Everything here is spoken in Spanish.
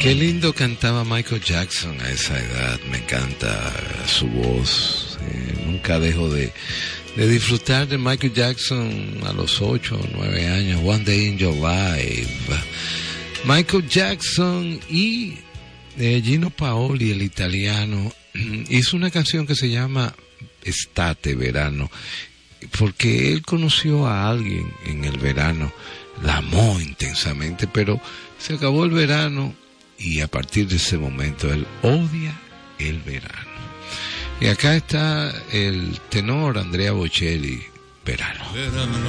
Qué lindo cantaba Michael Jackson a esa edad, me encanta su voz. Nunca dejo de disfrutar de Michael Jackson a los 8 o 9 años. One Day in Your Life. Michael Jackson y Gino Paoli, el italiano, hizo una canción que se llama Estate Verano, porque él conoció a alguien en el verano, la amó intensamente, pero se acabó el verano y a partir de ese momento él odia el verano. Y acá está el tenor Andrea Bocelli, Verano.